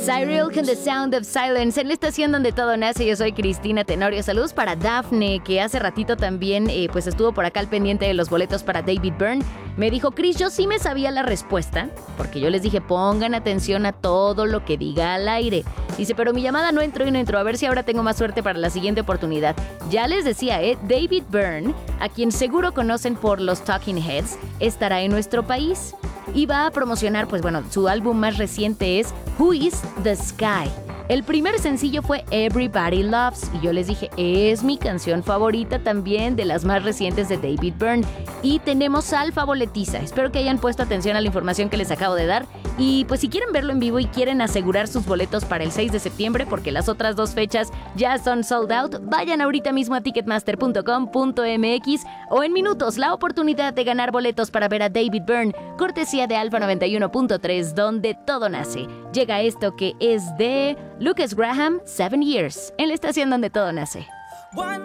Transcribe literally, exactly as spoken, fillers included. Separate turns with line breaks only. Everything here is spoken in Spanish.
Cyril con The Sound of Silence en la estación donde todo nace. Yo soy Cristina Tenorio. Saludos para Dafne, que hace ratito también eh, pues estuvo por acá al pendiente de los boletos para David Byrne. Me dijo, Cris, yo sí me sabía la respuesta, porque yo les dije, pongan atención a todo lo que diga al aire. Dice, pero mi llamada no entró y no entró. A ver si ahora tengo más suerte para la siguiente oportunidad. Ya les decía, ¿eh? David Byrne, a quien seguro conocen por los Talking Heads, estará en nuestro país. Y va a promocionar, pues bueno, su álbum más reciente es Who is the Sky. El primer sencillo fue Everybody Loves, y yo les dije, es mi canción favorita también de las más recientes de David Byrne. Y tenemos Alfa Boletiza. Espero que hayan puesto atención a la información que les acabo de dar. Y pues si quieren verlo en vivo y quieren asegurar sus boletos para el seis de septiembre, porque las otras dos fechas ya son sold out, vayan ahorita mismo a ticketmaster punto com punto m x o en minutos la oportunidad de ganar boletos para ver a David Byrne, cortesía de Alfa noventa y uno punto tres, donde todo nace. Llega esto que es de Lucas Graham, Seven Years, en la estación donde todo nace.